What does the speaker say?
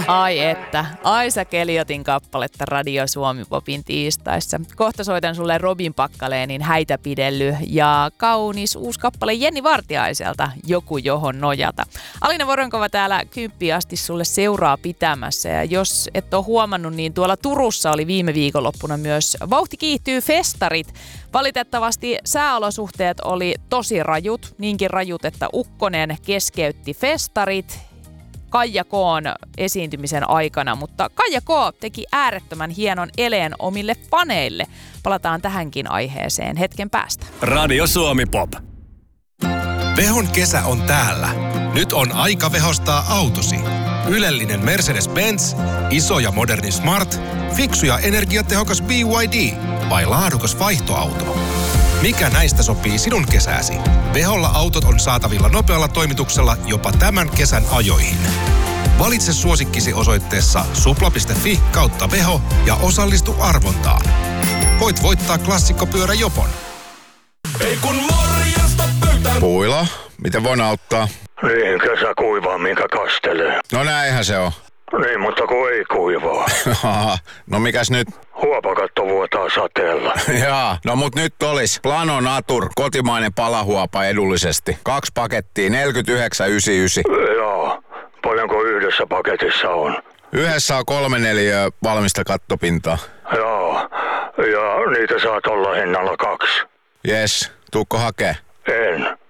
Ai että, Aisa Keliotin kappaletta Radio Suomi Popin tiistaissa. Kohta soitan sulle Robin Packalénin Häitä pidelly ja kaunis uusi kappale Jenni Vartiaiselta Joku johon nojata. Alina Voronkova täällä 10 asti sulle seuraa pitämässä ja jos et ole huomannut, niin tuolla Turussa oli viime viikonloppuna myös Vauhti kiihtyy festarit. Valitettavasti sääolosuhteet oli tosi rajut, niinkin rajut, että Ukkonen keskeytti festarit Kaija K:n esiintymisen aikana, mutta Kaija K teki äärettömän hienon eleen omille faneille. Palataan tähänkin aiheeseen hetken päästä. Radio Suomi Pop. Vehon kesä on täällä. Nyt on aika vehostaa autosi. Ylellinen Mercedes-Benz, iso ja moderni Smart, fiksu ja energiatehokas BYD vai laadukas vaihtoauto? Mikä näistä sopii sinun kesääsi? Veholla autot on saatavilla nopealla toimituksella jopa tämän kesän ajoihin. Valitse suosikkisi osoitteessa supla.fi/veho ja osallistu arvontaan. Voit voittaa klassikkopyöräjopon. Ei kun morjesta pöytään. Puila, miten voin auttaa? Niin, kesä kuivaa, minkä kastelee. No näinhän se on. Niin, mutta kun ei kuivaa. No mikäs nyt? Huopakatto vuotaa sateella. Jaa, no mut nyt olis Plano Natur, kotimainen palahuopa edullisesti. 2 pakettia, 49,99. Joo, paljonko yhdessä paketissa on? Yhdessä on 3 neliöä valmista kattopintaa. Joo, ja niitä saat olla hinnalla 2. Jes, tuukko hakee? En.